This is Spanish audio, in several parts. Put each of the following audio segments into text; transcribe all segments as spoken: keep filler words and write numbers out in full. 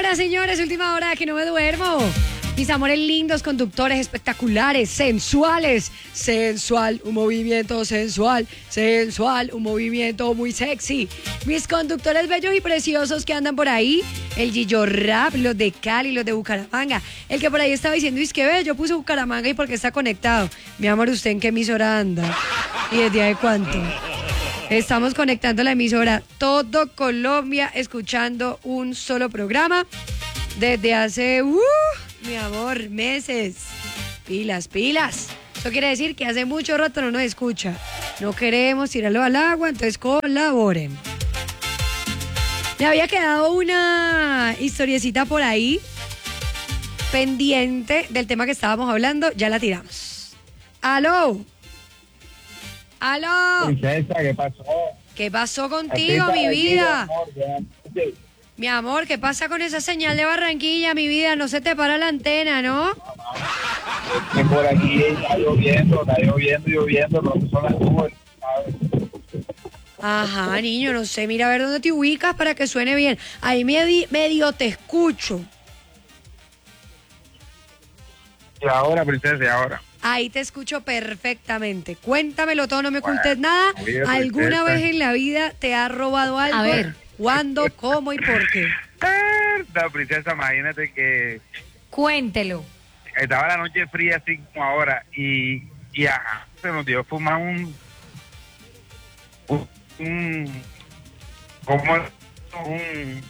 Señoras, señores, última hora que no me duermo. Mis amores lindos, conductores espectaculares, sensuales. Sensual, un movimiento sensual. Sensual, un movimiento muy sexy. Mis conductores bellos y preciosos que andan por ahí. El Gillo Rap, los de Cali, los de Bucaramanga. El que por ahí estaba diciendo, es que ve, yo puse Bucaramanga y porque está conectado. Mi amor, ¿usted en qué emisora anda? ¿Y desde hace cuánto? Estamos conectando la emisora todo Colombia, escuchando un solo programa desde hace, uh, mi amor, meses. Pilas, pilas. Eso quiere decir que hace mucho rato no nos escucha. No queremos tirarlo al agua, entonces colaboren. Me había quedado una historiecita por ahí pendiente del tema que estábamos hablando, ya la tiramos. ¡Aló! ¡Aló! Princesa, ¿qué pasó? ¿Qué pasó contigo, mi vida? Mi amor, ¿qué pasa con esa señal de Barranquilla, mi vida? No se te para la antena, ¿no? Que por aquí está lloviendo, está lloviendo, lloviendo, pero son las nubes, ¿sabes? Ajá, niño, no sé, mira a ver dónde te ubicas para que suene bien. Ahí medio, medio te escucho. Y ahora, princesa, y ahora. Ahí te escucho perfectamente. Cuéntamelo todo, no me ocultes bueno, nada. Oye, ¿Alguna princesa. vez en la vida te ha robado algo? A ver. ¿Cuándo, cómo y por qué? La princesa, imagínate que Cuéntelo. estaba la noche fría así como ahora y, y ajá, se nos dio a fumar un, un, un como un,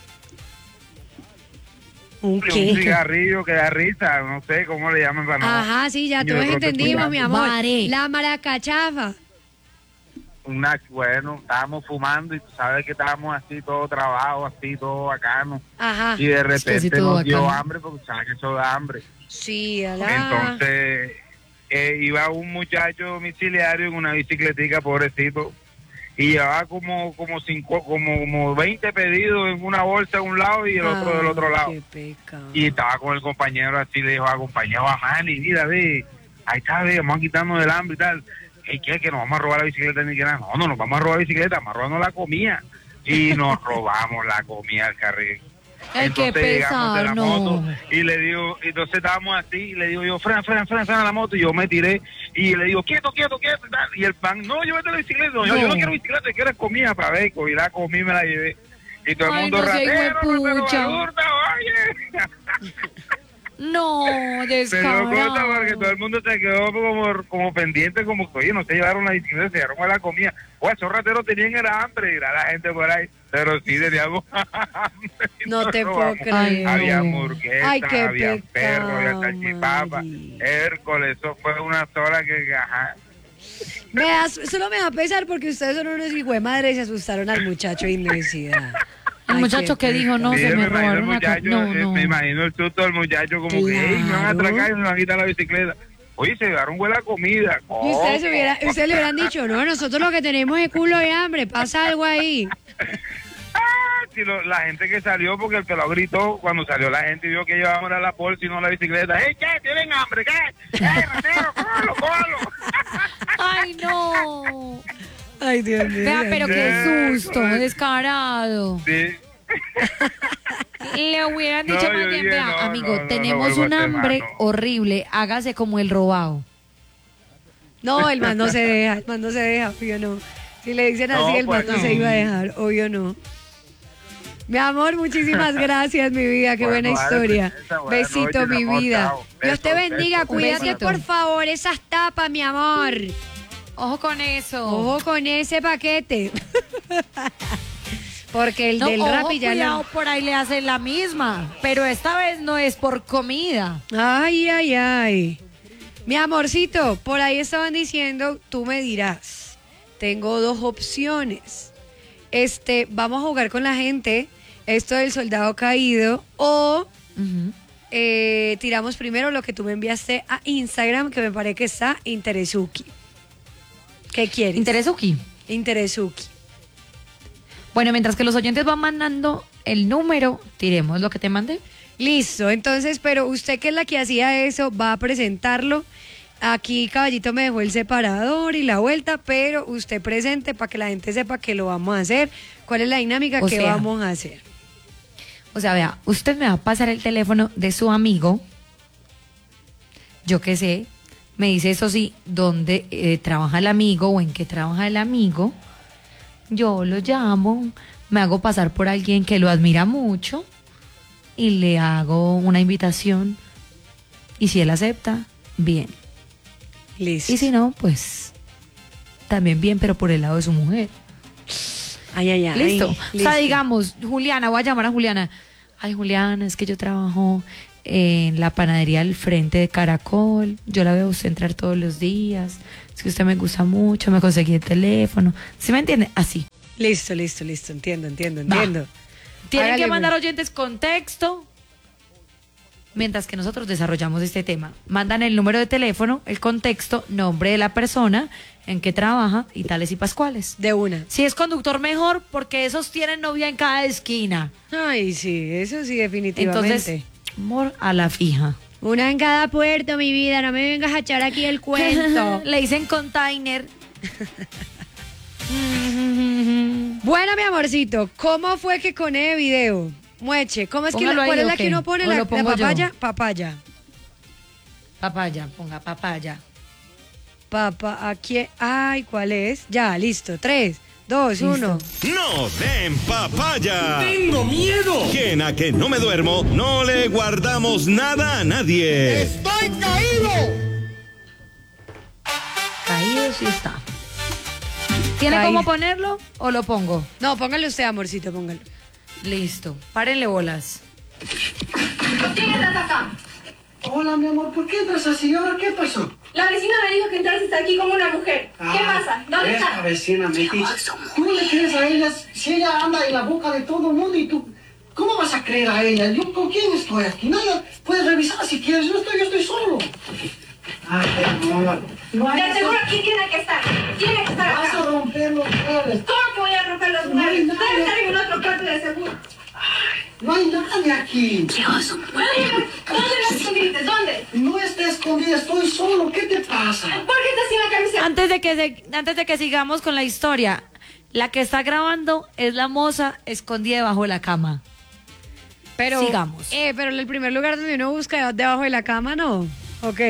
¿Un un qué? cigarrillo que da risa, no sé cómo le llaman para no. Ajá, sí, ya Yo todos creo que entendimos, fuma. mi amor. Vale. La maracachafa. Una, bueno, estábamos fumando y tú sabes que estábamos así, todo trabajo, así, todo bacano. Ajá. Y de sí, repente todo nos dio bacano. hambre, porque sabes que eso da hambre. Sí, alá. Entonces, eh, iba un muchacho domiciliario en una bicicletica, pobrecito, y llevaba como como cinco, como, como veinte pedidos en una bolsa de un lado y el otro del otro lado. Qué pecado. Y estaba con el compañero así, le dijo, acompañado a Manny, mira, ve, ahí está, ve, vamos a quitarnos del hambre y tal. ¿Y qué? Que nos vamos a robar la bicicleta ni que nada. No, no nos vamos a robar la bicicleta, vamos a robarnos la comida. Y nos robamos la comida al carril. Ay, qué Entonces llegamos de la pesado, moto no. y le digo, entonces estábamos así y le digo yo, frena, frena, frena, frena la moto, y yo me tiré y le digo, quieto, quieto, quieto, y tal. Y el pan, no, llévate la bicicleta, no, yo, No. yo no quiero bicicleta, quiero comida para ver, y la comí, me la llevé. Y todo el Ay, mundo no sea ratero, ratero, hijuepucha. balurda, oye. No, Se dio descarado. cuenta porque todo el mundo se quedó como, como pendiente, como que, oye, no se llevaron la bicicleta, se llevaron a la comida. Oye, esos rateros tenían era hambre, era la gente por ahí, pero sí teníamos hambre. No te Nos puedo robamos. creer. Había hamburguesas, Ay, qué había pecado, perro, había salchipapa, Mari. Hércules, eso fue una sola que, ajá. Me da, solo me da pesar porque ustedes son unos hijos de madre y se asustaron al muchacho de inmensidad. El Ay, muchacho qué que dijo, no, Sí, se me imagino el robaron acá. muchacho, No, eh, no. me imagino el susto del muchacho como que, hey, me van a Claro. atracar y me van a quitar la bicicleta. Oye, se llevaron buena comida. Y ustedes, ¿Cómo? hubiera, ustedes le hubieran dicho, no, nosotros lo que tenemos es culo de hambre, pasa algo ahí. Ah, si lo- la gente que salió, porque el pelado gritó cuando salió la gente y vio que llevábamos a la bolsa y no la bicicleta. ¡Ey, qué! ¿Tienen hambre? ¿Qué? ¡Ey, ratero, cójalo, cójalo! Ay, no. Ay, Dios mío. Vea, pero qué Dios. susto, descarado. Sí. Le hubieran No, dicho yo más bien, dije, vea, no, amigo, no, no, no tenemos vuelvo a un hacer hambre más, no. horrible, hágase como el robado. No, el man no se deja, el man no se deja, obvio no. Si le dicen así, No, el man pues no no. se iba a dejar, obvio no. Mi amor, muchísimas gracias, mi vida, qué Bueno, buena vale, historia. princesa, buenas Besito, noches, mi amor, vida. chao. Dios te Besos, bendiga, besos, cuídate besito. por favor esas tapas, mi amor. Ojo con eso. Ojo con ese paquete. Porque el No, del ojo, Rappi ya cuidado, no. por ahí le hacen la misma, pero esta vez no es por comida. Ay, ay, ay. Mi amorcito, por ahí estaban diciendo, tú me dirás, tengo dos opciones. Este, vamos a jugar con la gente, esto del soldado caído, o Ujú. eh, tiramos primero lo que tú me enviaste a Instagram, que me parece que está Interesuki. ¿Qué quieres? ¿Interesuki? Interesuki. Bueno, mientras que los oyentes van mandando el número, tiremos lo que te mandé. Listo, entonces, pero usted que es la que hacía eso, va a presentarlo. Aquí Caballito me dejó el separador y la vuelta, pero usted presente para que la gente sepa que lo vamos a hacer. ¿Cuál es la dinámica O que sea, vamos a hacer? O sea, vea, usted me va a pasar el teléfono de su amigo, yo qué sé, me dice eso sí, dónde eh, trabaja el amigo o en qué trabaja el amigo, yo lo llamo, me hago pasar por alguien que lo admira mucho y le hago una invitación y si él acepta, bien. Listo. Y si no, pues también bien, pero por el lado de su mujer. Ay, ay, ay. Listo. Listo. O sea, digamos, Juliana, voy a llamar a Juliana. Ay, Juliana, es que yo trabajo en la panadería al frente de Caracol. Yo la veo a usted entrar todos los días. Es que usted me gusta mucho, me conseguí el teléfono. ¿Sí me entiende? Así. Listo, listo, listo. Entiendo, entiendo, Va. entiendo. Tienen Hágale, que mandar güey. oyentes con texto. Mientras que nosotros desarrollamos este tema. Mandan el número de teléfono, el contexto, nombre de la persona, en qué trabaja y tales y pascuales. De una. Si es conductor, mejor, porque esos tienen novia en cada esquina. Ay, sí, eso sí, definitivamente. Entonces, amor a la fija. Una en cada puerto, mi vida. No me vengas a echar aquí el cuento. Le dicen container. Bueno, mi amorcito, ¿cómo fue que con el video? Mueche, ¿cómo es que Póngalo la, cuál ahí, es la ¿o que qué? uno pone? ¿O La, lo la pongo yo? papaya, papaya. Papaya, ponga papaya. Papa, aquí. Ay, ¿cuál es? Ya, listo. Tres, dos, Listo. uno. ¡No den papaya! ¡Tengo miedo! Que en A que no me duermo no le guardamos nada a nadie. ¡Estoy caído! Caído sí está. ¿Tiene Caí. cómo ponerlo o lo pongo? No, póngale usted, amorcito, póngalo. Listo. Párenle bolas. ¿Quién estás acá? Hola, mi amor, ¿por qué entras así? ¿Ahora qué pasó? La vecina me dijo que entraste aquí como una mujer. ¿Qué pasa? ¿Dónde esta está? vecina me dice, ¿tú le crees a ella si ella anda en la boca de todo el mundo y tú, ¿cómo vas a creer a ella? ¿Yo con quién estoy aquí? Nadie, puedes revisar si quieres, yo estoy, yo estoy solo. Ay, amor. Te aseguro aquí tiene que estar. Tiene que estar Vas a acá. romper los muebles. ¿Cómo que voy a romper los No hay muebles? nada. Debe estar en otro cuarto de seguro. No hay nadie aquí. ¿Dónde las escondiste? ¿Dónde? No estés escondida, estoy solo. ¿Qué te pasa? ¿Por qué estás sin la camiseta? Antes de que se- antes de que sigamos con la historia, la que está grabando es la moza escondida debajo de la cama. Pero, Sigamos. Eh, pero el primer lugar donde uno busca debajo de la cama, ¿no? Ok.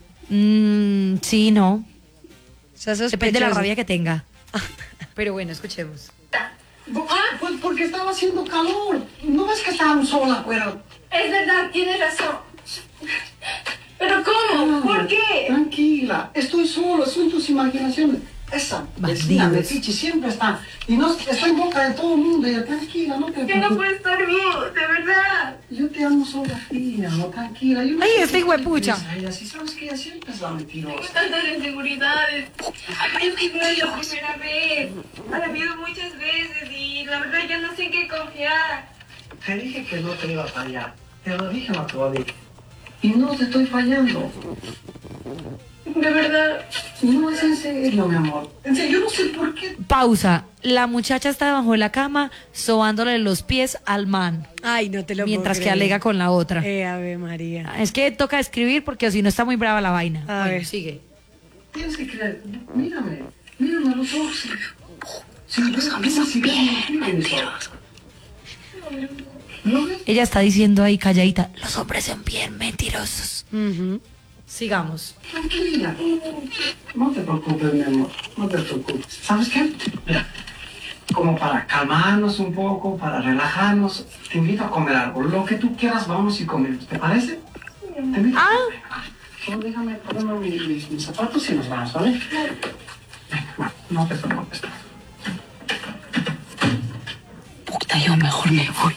Mm, sí, no. O sea, Depende de la sospechoso. rabia que tenga. Pero bueno, escuchemos. Ah, pues porque estaba haciendo calor. ¿No ves que estábamos solos afuera? Es verdad, tienes razón. ¿Pero cómo? ¿Por qué? Tranquila, estoy solo, son tus imaginaciones. Esa vecina de Bandidos. Pichi siempre está. Y no está en boca de todo el mundo. Ella, tranquila, no te Que no preocupes. puede estar bien, de verdad. Yo te amo solo a ti, amor, tranquila. Yo no Ay, sé este por qué hijuepucha. crees a ella, si sabes que ella siempre es la mentirosa. Tantas inseguridades. Ay, es que no es la primera vez. Ha habido muchas veces y la verdad ya no sé en qué confiar. Te dije que no te iba a fallar. Te lo dije, Macaulay. Y no te estoy fallando. De verdad. No es en serio, mi amor. En serio, yo no sé por qué. Pausa. La muchacha está debajo de la cama sobándole los pies al man, Ay, no te lo mientras puedo que creer. alega con la otra. Eh, Ave María. Es que toca escribir porque si no está muy brava la vaina. A Bueno, ver. sigue. Tienes que creer. Mírame. Mírame a los ojos. Si ves, dime si ves mentira en mis ojos. ¿No ves? Ella está diciendo ahí calladita, los hombres son bien mentirosos. Ujú. Sigamos. Tranquila. No te preocupes, mi amor. No te preocupes. ¿Sabes qué? Mira, como para calmarnos un poco, para relajarnos, te invito a comer algo. Lo que tú quieras, vamos y comemos. ¿Te parece? Te invito a comer. Ah, solo déjame ponerme mis, mis, mis zapatos y nos vamos, ¿vale? Venga, va, no te preocupes. Puta, yo mejor me voy.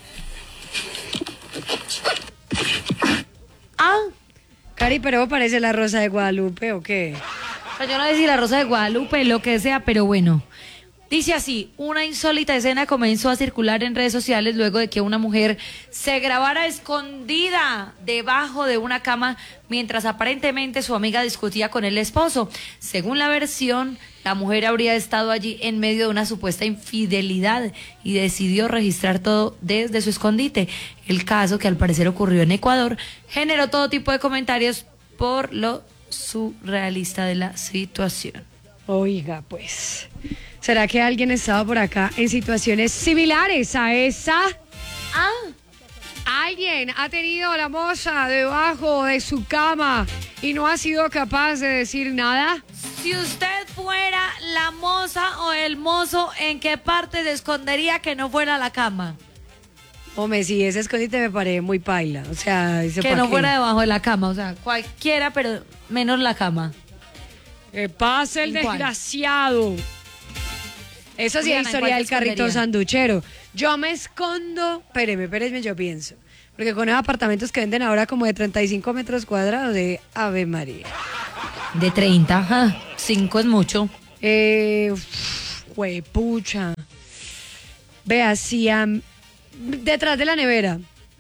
Ah, Cari, pero parece la Rosa de Guadalupe, ¿o qué? pues yo no sé si la Rosa de Guadalupe, lo que sea, pero bueno. Dice así, una insólita escena comenzó a circular en redes sociales luego de que una mujer se grabara escondida debajo de una cama mientras aparentemente su amiga discutía con el esposo. Según la versión, la mujer habría estado allí en medio de una supuesta infidelidad y decidió registrar todo desde su escondite. El caso, que al parecer ocurrió en Ecuador, generó todo tipo de comentarios por lo surrealista de la situación. Oiga, pues. ¿Será que alguien estaba por acá en situaciones similares a esa? Ah, ¿Alguien ha tenido a la moza debajo de su cama y no ha sido capaz de decir nada? Si usted fuera la moza o el mozo, ¿en qué parte se escondería que no fuera la cama? Hombre, sí, ese escondite me parece muy paila. O sea, ¿ese Que pa' no qué? fuera debajo de la cama, o sea, cualquiera, pero menos la cama. Que pase el ¿En cuál? desgraciado. Eso sí Juliana, es ¿en historia cuál del te carrito escondería? sanduchero. Yo me escondo, espéreme, espéreme, yo pienso. Porque con esos apartamentos que venden ahora como de treinta y cinco metros cuadrados de Ave María. De treinta, ajá. cinco es mucho. Eh, uf, juepucha. Vea, si am- detrás de la nevera.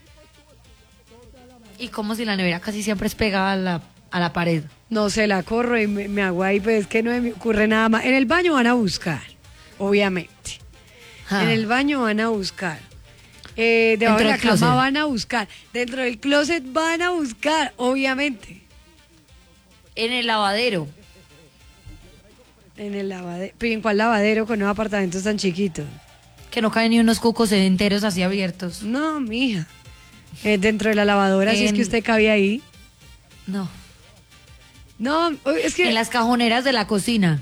Y como si la nevera casi siempre es pegada a la, a la pared. No se la corro y me, me hago ahí, pues es que no me ocurre nada más. En el baño van a buscar, obviamente. Ah. En el baño van a buscar. Eh, debajo de Dentro la del cama closet. van a buscar. Dentro del closet van a buscar, obviamente. En el lavadero. En el lavadero. ¿Pero en cuál lavadero con unos apartamentos tan chiquitos? Que no caen ni unos cucos enteros así abiertos. No, mija. Eh, dentro de la lavadora, si es En- que usted cabía ahí. No. No, es que En las cajoneras de la cocina.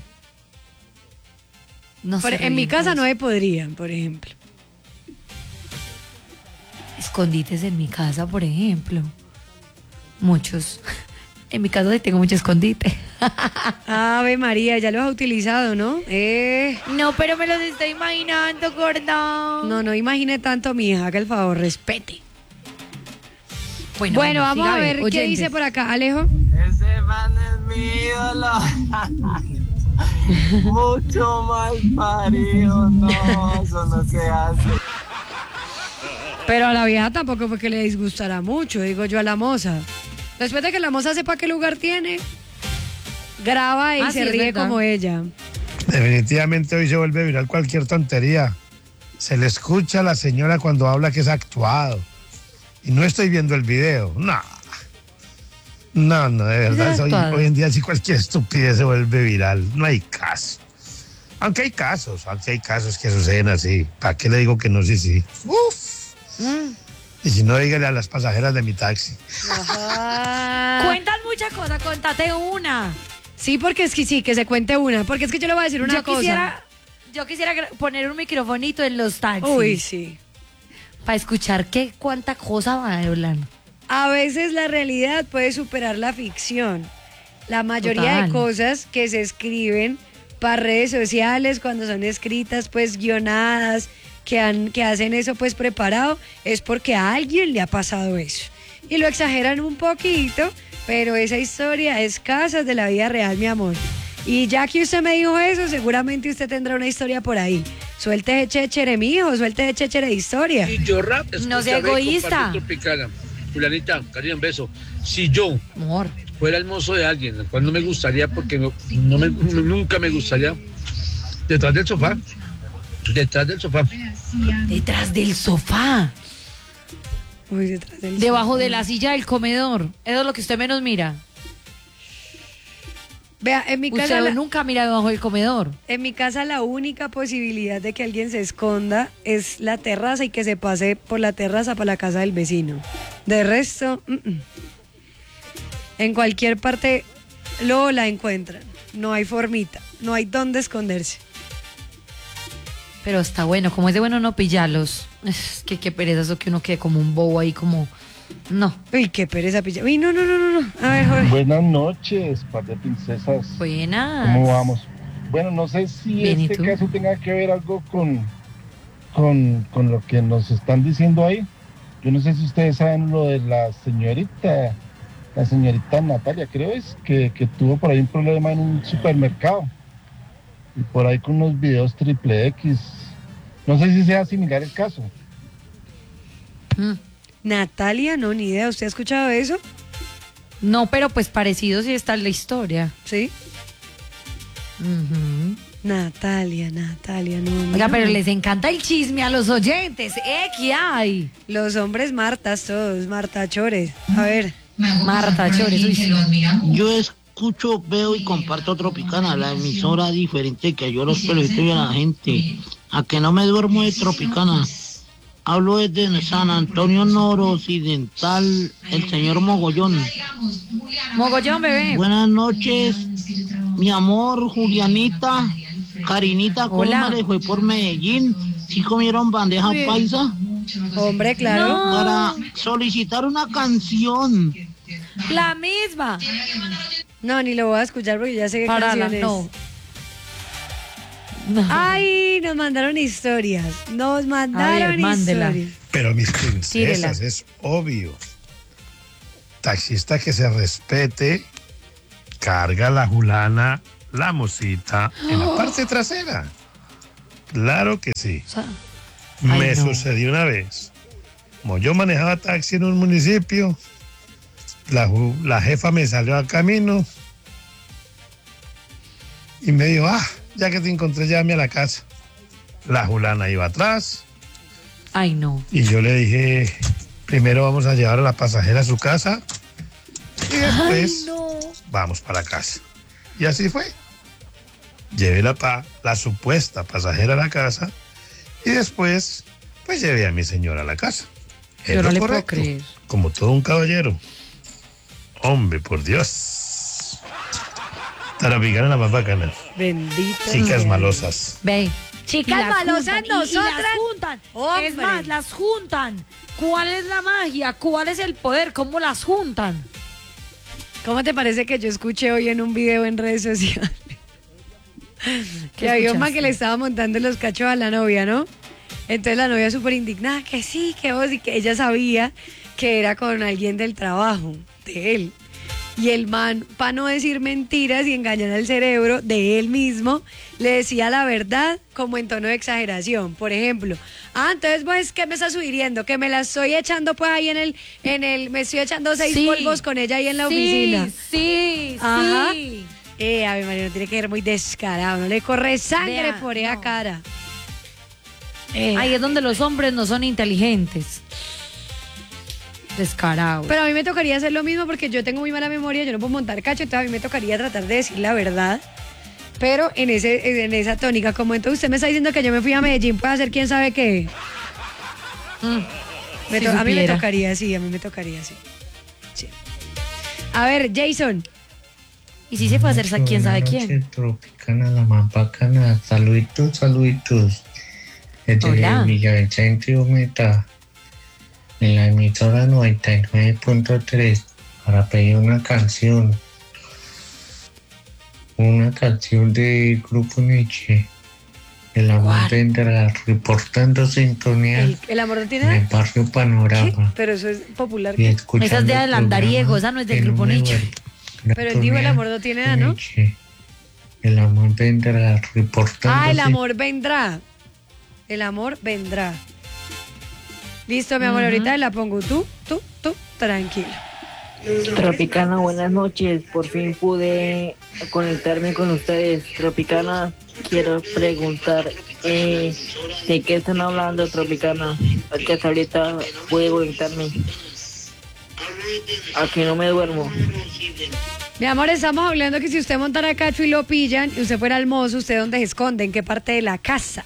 No por- se en mi ríen, casa pues. no me podrían, por ejemplo. Escondites en mi casa, por ejemplo. Muchos. En mi casa sí tengo mucho escondite. Ave María, ya los ha utilizado, ¿no? Eh, No, pero me los estoy imaginando, gordo. no, no imagine tanto, mija, haga el favor, respete. Bueno, Bueno, vamos siga a ver qué oyentes. dice por acá, Alejo. Ese man es mi ídolo. Mucho mal parido, no, eso no se hace. Pero a la vieja tampoco fue que le disgustará mucho, digo yo a la moza. Después de que la moza sepa qué lugar tiene, graba y Ah, se sí, es ríe verdad. como ella. Definitivamente hoy se vuelve viral cualquier tontería. Se le escucha a la señora cuando habla que es actuado. Y no estoy viendo el video. No. No, no, de verdad. Es Hoy, actuado. hoy en día sí cualquier estupidez se vuelve viral. No hay caso. Aunque hay casos, aunque hay casos que suceden así. ¿Para qué le digo que no? Sí, sí. Uf. Y si no, dígale a las pasajeras de mi taxi. Ajá. Cuentan muchas cosas, contate una. Sí, porque es que sí, que se cuente una. Porque es que yo le voy a decir una yo cosa. quisiera, yo quisiera gra- poner un microfonito en los taxis. Uy, sí. Para escuchar qué cuánta cosa va a hablar. A veces la realidad puede superar la ficción. La mayoría Total. de cosas que se escriben para redes sociales, cuando son escritas, pues guionadas, que, han, que hacen eso pues preparado, es porque a alguien le ha pasado eso. Y lo exageran un poquito, pero esa historia es casas de la vida real, mi amor. Y ya que usted me dijo eso, seguramente usted tendrá una historia por ahí. Suelte de chéchere, mijo, suelte de chéchere de historia. Si yo rap, No sea escúchame y egoísta. comparte Tropicana. Julianita, cariño, un beso. Si yo Amor. fuera el mozo de alguien, el cual no me gustaría, porque no, no me, nunca me gustaría, detrás del sofá, detrás del sofá. Detrás del sofá. Uy, detrás del Debajo de la silla del comedor. Eso es lo que usted menos mira. Vea, en mi casa Usted la- nunca mira debajo del comedor. En mi casa la única posibilidad de que alguien se esconda es la terraza y que se pase por la terraza para la casa del vecino. De resto, mm, mm. en cualquier parte luego la encuentran. No hay formita, no hay dónde esconderse. Pero está bueno, como es de bueno no pillarlos. Es que qué pereza eso que uno quede como un bobo ahí como... No. Uy, qué pereza pilla. Uy, no, no, no, no, no. A ver, Jorge. Buenas noches, par de princesas. Buenas. ¿Cómo vamos? Bueno, no sé si Bien, ¿y este tú? caso tenga que ver algo con, con, con lo que nos están diciendo ahí. Yo no sé si ustedes saben lo de la señorita, la señorita Natalia, creo es, que, que tuvo por ahí un problema en un supermercado. Y por ahí con unos videos triple X. No sé si sea similar el caso. Mm. Natalia, no, ni idea. ¿Usted ha escuchado eso? No, pero pues parecido sí está en la historia. Sí. Ujú. Natalia, Natalia, no. Oiga, no. pero les encanta el chisme a los oyentes. ¿Eh? ¿Qué hay? Los hombres Martas, todos, Marta Chores. A ver. Marta Chores. Uy, sí. Yo escucho, veo y comparto Tropicana, la emisora diferente que yo los felicito a la gente. A que no me duermo de Tropicana. Hablo desde San Antonio Noroccidental, el señor Mogollón. Mogollón, bebé. Buenas noches, mi amor, Julianita, Karinita, ¿cómo Hola. me le fue por Medellín? ¿Sí comieron bandeja Bien. paisa? Hombre, claro. No. Para solicitar una canción. La misma. No, ni lo voy a escuchar porque ya sé qué Para la canción es. no. No. Ay, nos mandaron historias. Nos mandaron A ver, mándela. historias. Pero mis princesas, Tírela. es obvio. Taxista que se respete, carga la julana, la mosita en la parte trasera. Claro que sí. O sea, Me ay, no. sucedió una vez. Como yo manejaba taxi en un municipio, la, ju- la jefa me salió al camino y me dijo, ah, ya que te encontré, llévame a la casa. La julana iba atrás Ay, no. y yo le dije, primero vamos a llevar a la pasajera a su casa y después vamos para casa. Y así fue. Llevé la, pa- la supuesta pasajera a la casa y después, pues llevé a mi señora a la casa. Es Yo no lo le puedo correcto, creer. como todo un caballero. Hombre, por Dios. Tropicana la más bacana. Bendito. Chicas sea. malosas. Ve. Chicas Y las malosas, juntan, y- y nosotras. las juntan. Hombre. Es más, las juntan. ¿Cuál es la magia? ¿Cuál es el poder? ¿Cómo las juntan? ¿Cómo te parece que yo escuché hoy en un video en redes sociales? ¿Qué Que había un man escuchaste? que le estaba montando los cachos a la novia, ¿no? Entonces la novia súper indignada, que sí, que vos, y que ella sabía que era con alguien del trabajo, de él. Y el man, para no decir mentiras y engañar al cerebro de él mismo, le decía la verdad como en tono de exageración. Por ejemplo, ah, entonces pues, ¿qué me estás sugiriendo? Que me la estoy echando pues ahí en el, en el, me estoy echando seis Sí. polvos con ella ahí en la Sí, oficina. Sí, Ajá. sí. Eh, a mi marido tiene que ser muy descarado, no le corre sangre Vea, por esa no. cara. Eh, Ahí es donde los hombres no son inteligentes. Descarados. Pero a mí me tocaría hacer lo mismo porque yo tengo muy mala memoria, yo no puedo montar cacho, entonces a mí me tocaría tratar de decir la verdad. Pero en ese en esa tónica, como entonces usted me está diciendo que yo me fui a Medellín, puede hacer quién sabe qué. Me si to- a mí me supiera. tocaría, sí, a mí me tocaría, sí. Sí. A ver, Jason. Y si se puede hacer quién sabe quién. Tropicana, la más bacana. Saluditos, saluditos. Desde Hola. Villavicencio Meta, en la emisora noventa y nueve punto tres, para pedir una canción. Una canción de Grupo Nietzsche. El amor ¿Cuál? vendrá, reportando sintonía El, el amor no tiene en el nada. barrio ¿Qué? Pero Pero eso es popular. Y escuchando Esa es de el Alandariego, programa esa no es del que Grupo me Nietzsche. vuelve. Pero él dijo el amor no tiene nada, ¿no? Nietzsche. El amor vendrá, reportando Ah, el sin- amor vendrá. El amor vendrá. Listo, mi amor, ahorita la pongo. Tú, tú, tú, tranquila. Tropicana, buenas noches. Por fin pude conectarme con ustedes. Tropicana, quiero preguntar eh, ¿de qué están hablando, Tropicana? Porque hasta ahorita pude conectarme. Aquí no me duermo. Mi amor, estamos hablando que si usted montara cacho y lo pillan y usted fuera al mozo, ¿usted dónde se esconde? ¿En qué parte de la casa?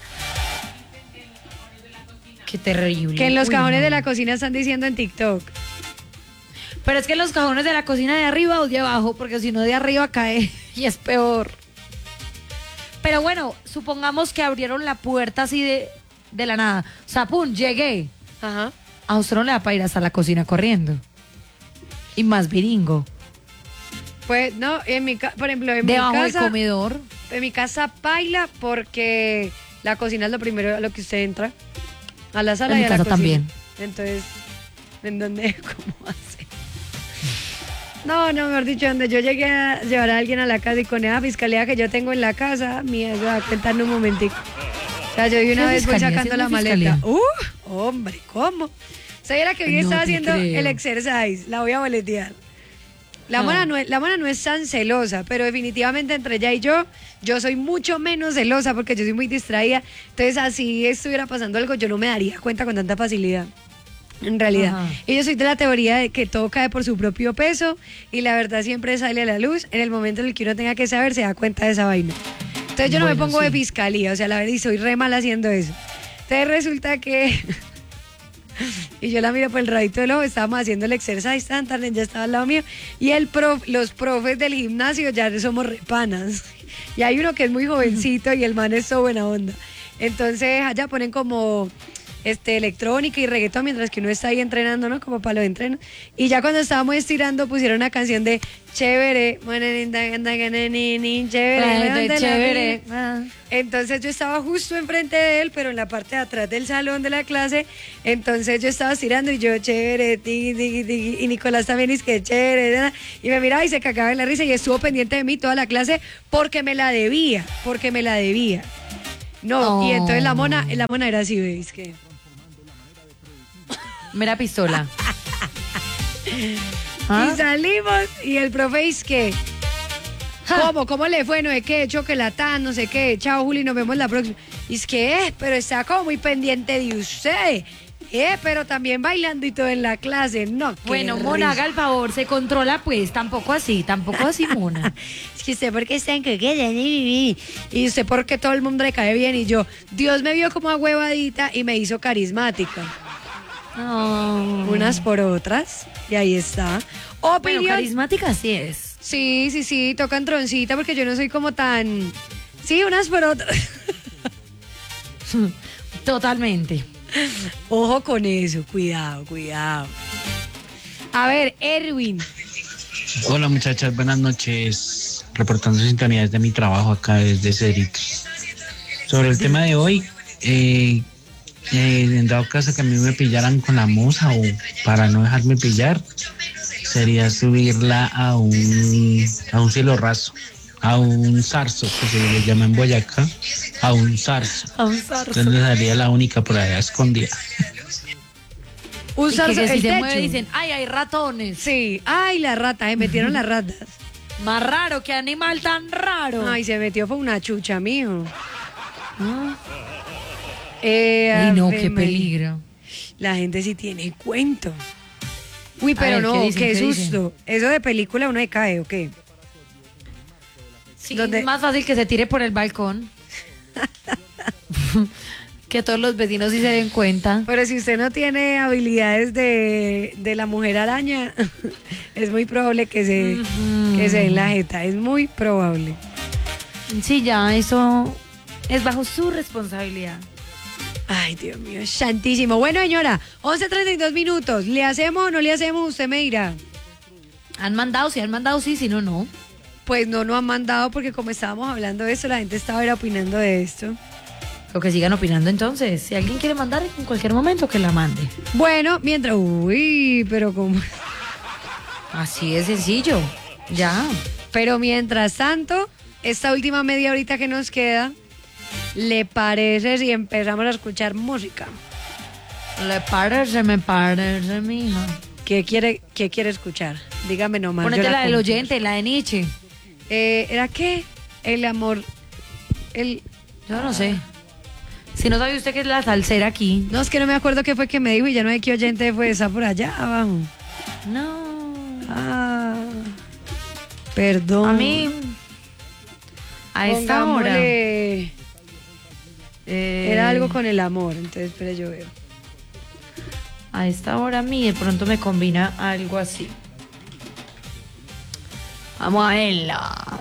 Qué terrible. Que en los Uy, cajones no. de la cocina están diciendo en TikTok. Pero es que en los cajones de la cocina de arriba o de abajo, porque si no de arriba cae y es peor. Pero bueno, supongamos que abrieron la puerta así de, de la nada. O sea, pum, llegué. Ajá. A usted no le da para ir hasta la cocina corriendo. Y más viringo. Pues no, en mi ca- por ejemplo, en mi Debajo del casa. comedor. En mi casa paila porque la cocina es lo primero a lo que usted entra. A la sala En y mi a la casa cocina. también. Entonces, ¿en dónde? ¿Cómo hace? No, no, mejor dicho, donde yo llegué a llevar a alguien a la casa y con esa fiscalía que yo tengo en la casa, mía, se va a contar en un momentico. O sea, yo de una ¿Qué vez voy fiscalía? sacando ¿Sí la es una maleta. fiscalía? ¡Uh! Hombre, ¿cómo? O sea, era que hoy No estaba te haciendo creo. el exercise, la voy a boletear. La, Ah. mona no es, la mona no es tan celosa, pero definitivamente entre ella y yo, yo soy mucho menos celosa porque yo soy muy distraída. Entonces, así estuviera pasando algo, yo no me daría cuenta con tanta facilidad. En realidad. Ajá. Y yo soy de la teoría de que todo cae por su propio peso y la verdad siempre sale a la luz. En el momento en el que uno tenga que saber, se da cuenta de esa vaina. Entonces, yo no me Bueno, pongo de sí. fiscalía, o sea, la verdad, y soy re mal haciendo eso. Entonces, resulta que Y yo la miro por el radito del ojo, estábamos haciendo el exercise, tan, tan, ya estaba al lado mío. Y el prof, los profes del gimnasio ya somos repanas. Y hay uno que es muy jovencito y el man es todo buena onda. Entonces allá ponen como este, electrónica y reggaetón mientras que uno está ahí entrenando, ¿no? Como para los entrenos. Y ya cuando estábamos estirando pusieron una canción de chévere, chévere, chévere. Entonces yo estaba justo enfrente de él, pero en la parte de atrás del salón de la clase. Entonces yo estaba estirando y yo chévere, tiki, tiki, tiki, y Nicolás también es que chévere, y me miraba y se cagaba en la risa y estuvo pendiente de mí toda la clase porque me la debía, porque me la debía. No, oh. Y entonces la mona, la mona era así, ¿veis que? Mera pistola. ¿Ah? Y salimos y el profe es que ¿cómo? ¿Cómo le fue? No sé qué, chocolatán, no sé qué. Chao, Juli, nos vemos la próxima. Y es que, eh, pero está como muy pendiente de usted. Eh, pero también bailando y todo en la clase. No, bueno, Mona, haga el favor, se controla pues, tampoco así, tampoco así, Mona. Es que usted porque está en que y usted porque todo el mundo le cae bien y yo, Dios me vio como ahuevadita y me hizo carismática. Oh. Unas por otras, y ahí está. Opinión. Bueno, carismática sí es. Sí, sí, sí, tocan troncita porque yo no soy como tan... Sí, unas por otras. Totalmente. Ojo con eso, cuidado, cuidado. A ver, Erwin. Hola muchachas, buenas noches. Reportando sintonía desde mi trabajo acá desde Cerritos. Sobre el tema de hoy, eh, eh, en dado caso que a mí me pillaran con la moza o para no dejarme pillar, sería subirla a un, a un cielo raso, a un zarzo, que se le llama en Boyacá, a un zarzo. A un zarzo. Entonces sería la única por allá escondida. Un zarzo, que, que si el se techo. mueve dicen, ay, hay ratones. Sí, ay, las ratas, se metieron las ratas. Más raro, qué animal tan raro. Ay, se metió fue una chucha, mijo. ¿Ah? Eh, ay, no, qué peligro. La gente sí tiene cuento. Uy, pero ver, no, ¿qué qué, dicen, qué susto. dicen? Eso de película uno se cae, ¿o qué? Sí, ¿Dónde? es más fácil que se tire por el balcón. Que todos los vecinos sí se den cuenta. Pero si usted no tiene habilidades de, de la mujer araña, es muy probable que se, mm. que se dé en la jeta. Es muy probable. Sí, ya, eso es bajo su responsabilidad. Ay, Dios mío, santísimo. Bueno, señora, once treinta y dos minutos. ¿Le hacemos o no le hacemos? Usted me dirá. ¿Han mandado? Si han mandado, sí, si no, no. Pues no, no han mandado porque como estábamos hablando de eso, la gente estaba era opinando de esto. O que sigan opinando entonces. Si alguien quiere mandar en cualquier momento, que la mande. Bueno, mientras... Uy, pero como... Así de sencillo. Ya. Pero mientras tanto, esta última media horita que nos queda, ¿le parece si empezamos a escuchar música? Le parece, me parece, mija. ¿Qué quiere, qué quiere escuchar? Dígame nomás. Ponete la, la del oyente, la de Nietzsche. Eh, ¿Era qué? El amor... El... Yo no sé. Si no sabe usted que es la salsera aquí. No, es que no me acuerdo qué fue que me dijo y ya no sé qué oyente fue esa por allá abajo. No. Ah. Perdón. A mí... A esta hora... Eh, Era algo con el amor, entonces espera, yo veo. A esta hora a mí de pronto me combina algo así. Vamos a verla.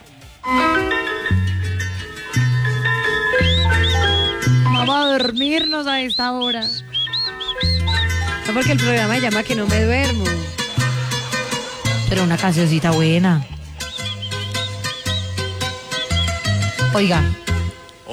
Vamos a dormirnos a esta hora. No, porque el programa se llama Que no me duermo. Pero una cancioncita buena. Oiga.